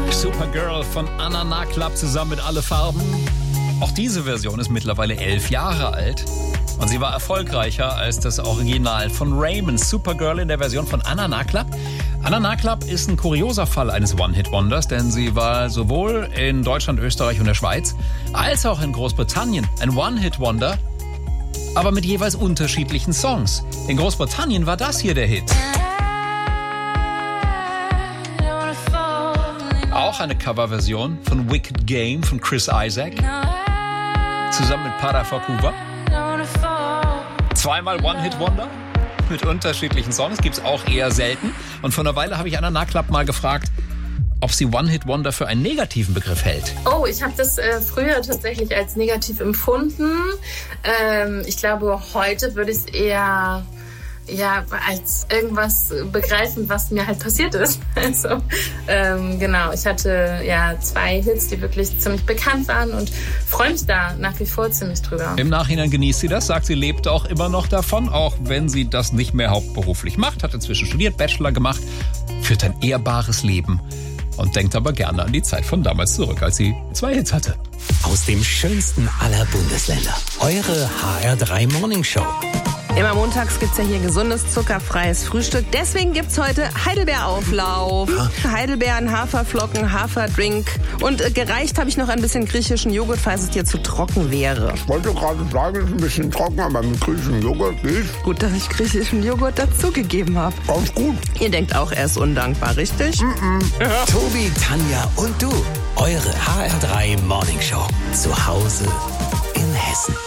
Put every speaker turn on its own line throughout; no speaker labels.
Supergirl von Anana Club zusammen mit Alle Farben. Auch diese Version ist mittlerweile 11 Jahre alt. Und sie war erfolgreicher als das Original von Raymond. Supergirl in der Version von Anana Club. Anana Club ist ein kurioser Fall eines One-Hit-Wonders, denn sie war sowohl in Deutschland, Österreich und der Schweiz als auch in Großbritannien ein One-Hit-Wonder, aber mit jeweils unterschiedlichen Songs. In Großbritannien war das hier der Hit. Auch eine Coverversion von Wicked Game von Chris Isaak zusammen mit Para Fakuva. Zweimal One-Hit-Wonder mit unterschiedlichen Songs, gibt's auch eher selten. Und vor einer Weile habe ich Anana Club mal gefragt, ob sie One-Hit-Wonder für einen negativen Begriff hält.
Oh, ich habe das früher tatsächlich als negativ empfunden. Ich glaube, heute würde ich es eher als irgendwas begreifen, was mir halt passiert ist. Also, genau, ich hatte 2 Hits, die wirklich ziemlich bekannt waren und freue mich da nach wie vor ziemlich drüber.
Im Nachhinein genießt sie das, sagt, sie lebt auch immer noch davon, auch wenn sie das nicht mehr hauptberuflich macht, hat inzwischen studiert, Bachelor gemacht, führt ein ehrbares Leben und denkt aber gerne an die Zeit von damals zurück, als sie 2 Hits hatte.
Aus dem schönsten aller Bundesländer. Eure HR3 Morning Show.
Immer montags gibt's ja hier gesundes, zuckerfreies Frühstück. Deswegen gibt's heute Heidelbeerauflauf. Heidelbeeren, Haferflocken, Haferdrink. Und gereicht habe ich noch ein bisschen griechischen Joghurt, falls es dir zu trocken wäre.
Ich wollte gerade sagen, es ist ein bisschen trocken, aber mit griechischem Joghurt geht.
Gut, dass ich griechischen Joghurt dazugegeben habe.
Ganz gut.
Ihr denkt auch, er ist undankbar, richtig?
Tobi, Tanja und du. Eure HR3 Morning Show. Zu Hause in Hessen.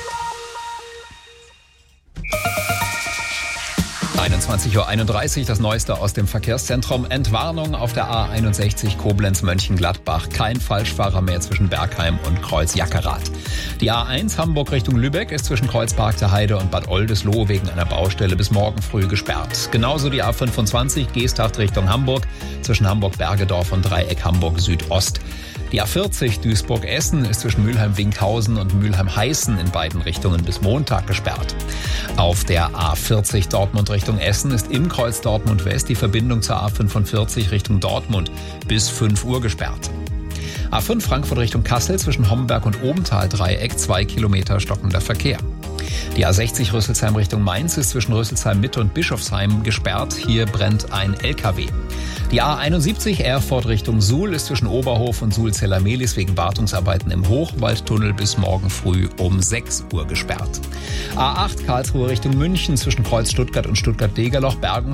21:31 Uhr, das Neueste aus dem Verkehrszentrum. Entwarnung auf der A61 Koblenz-Mönchengladbach. Kein Falschfahrer mehr zwischen Bergheim und Kreuz-Jackerath. Die A1 Hamburg Richtung Lübeck ist zwischen Kreuzpark der Heide und Bad Oldesloe wegen einer Baustelle bis morgen früh gesperrt. Genauso die A25 Geesthacht Richtung Hamburg zwischen Hamburg-Bergedorf und Dreieck Hamburg Südost. Die A40 Duisburg-Essen ist zwischen Mülheim-Winkhausen und Mülheim-Heißen in beiden Richtungen bis Montag gesperrt. Auf der A40 Dortmund Richtung Essen ist im Kreuz Dortmund West die Verbindung zur A45 Richtung Dortmund bis 5 Uhr gesperrt. A5 Frankfurt Richtung Kassel zwischen Homberg und Obenthal-Dreieck 2 Kilometer stockender Verkehr. Die A60 Rüsselsheim Richtung Mainz ist zwischen Rüsselsheim Mitte und Bischofsheim gesperrt. Hier brennt ein LKW. Die A71 Erfurt Richtung Suhl ist zwischen Oberhof und Suhl-Zellermelis wegen Wartungsarbeiten im Hochwaldtunnel bis morgen früh um 6 Uhr gesperrt. A8 Karlsruhe Richtung München zwischen Kreuz Stuttgart und Stuttgart-Degerloch